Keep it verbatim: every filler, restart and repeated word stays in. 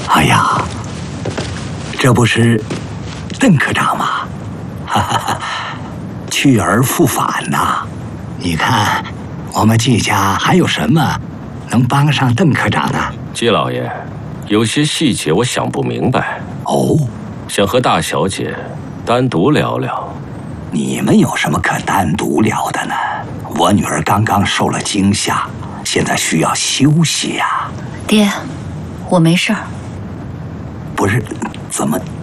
哎呀，这不是邓科长吗？哈哈哈，去而复返呐！你看，我们季家还有什么能帮上邓科长的？ 季老爷，有些细节我想不明白。 哦， 想和大小姐单独聊聊。 你们有什么可单独聊的呢？我女儿刚刚受了惊吓，现在需要休息呀。 爹，我没事儿。 不是，怎么